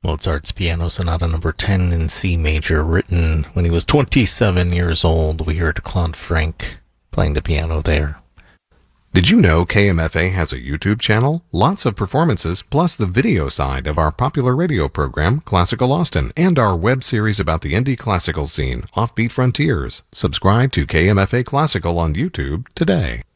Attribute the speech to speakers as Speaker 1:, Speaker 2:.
Speaker 1: Mozart's Piano Sonata Number 10 in C major, written when he was 27 years old. We heard Claude Frank playing the piano there.
Speaker 2: Did you know KMFA has a YouTube channel? Lots of performances, plus the video side of our popular radio program, Classical Austin, and our web series about the indie classical scene, Offbeat Frontiers. Subscribe to KMFA Classical on YouTube today.